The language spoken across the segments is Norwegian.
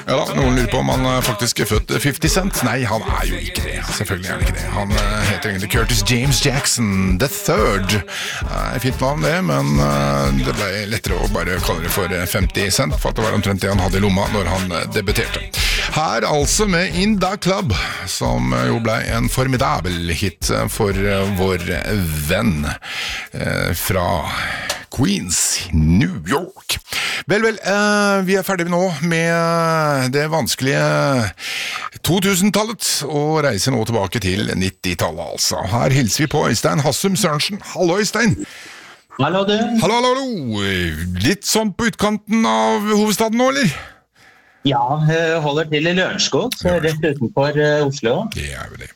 Ja da, noen lurer på om han faktisk er født 50 Cent. Nei, han er jo ikke det. Selvfølgelig er han ikke det. Han heter egentlig Curtis James Jackson the Third. Fint navn det, men det ble lettere å bare kalle det for 50 Cent, for at det var omtrent det han hadde i lomma når han debuterte. Her altså med In Da Club, som jo ble en formidabel hit for vår venn fra Queens, New York. Vel, vi ferdige nå med det vanskelige 2000-tallet, og reiser nå tilbake til 90-tallet, altså. Her hilser vi på Øystein Hassum Sørensen. Hallo, Øystein! Hallo, du! Hallo! Litt sånn på utkanten av hovedstaden nå, eller? Ja, jeg holder til i Lørenskog, så rett utenfor Oslo. Det er jo det.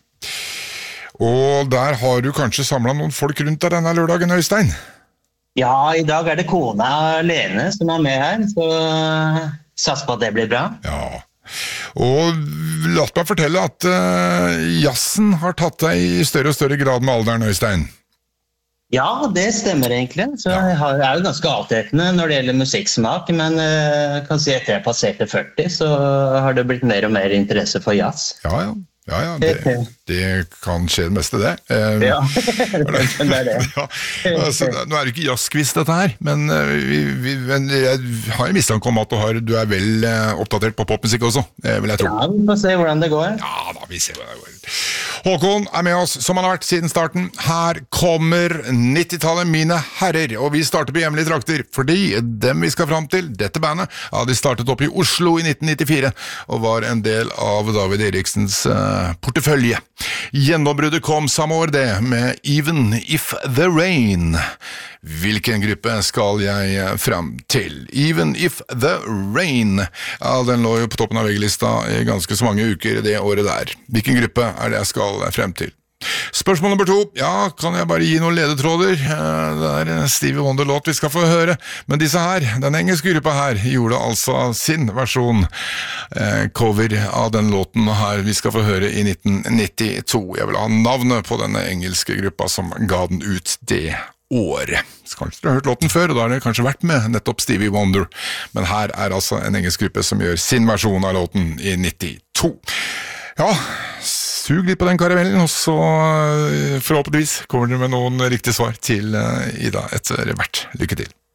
Og der har du kanskje samlet noen folk rundt deg denne lørdagen, Øystein? Ja, i dag er det kona Lene som er med her, så sats på at det blir bra. Ja, og la meg fortelle at jazzen har tatt deg i større og større grad med alderen, Øystein. Ja, det stemmer egentlig. Så jeg er jo ganske avtrekkende når det gjelder musikksmak, men jeg kan si etter jeg passerte 40, så har det blitt mer og mer interesse for jazz. Ja, det kan skje det meste det. Ja, det er det. Ja, altså, nå er det ikke jazzquiz dette her, men jeg har en mistanke om at du er vel oppdatert på popmusikk også, vil jeg tro. Ja, vi får se hvordan det går. Ja da, vi ser hvordan det går. Håkon er med oss, som han har vært siden starten. Her kommer 90-tallet, mine herrer, og vi starter på hjemlige trakter, fordi dem vi skal fram til, dette bandet, de startet opp i Oslo i 1994, og var en del av David Eriksens portefølje. Gjennombruddet kom samme år det, med Even If The Rain. Hvilken gruppe skal jeg frem til? Even If The Rain. Ja, den lå jo på toppen av VG-lista i ganske så mange uker det året der. Hvilken gruppe er det jeg skal frem til? Spørsmål nummer 2. Ja, kan jeg bare gi noen ledetråder? Det er Stevie Wonder-låt vi skal få høre. Men disse her, den engelske gruppa her, gjorde altså sin versjon cover av den låten her vi skal få høre i 1992. Jeg vil ha navnet på denne engelske gruppa som ga den ut det året. Kanskje dere har hørt låten før, og da har dere kanskje vært med nettopp Stevie Wonder. Men her er altså en engelsk gruppe som gjør sin versjon av låten i 92. Ja, sug litt på den karamellen, og så forhåpentligvis kommer dere med noen riktige svar til Ida etter hvert. Lykke til!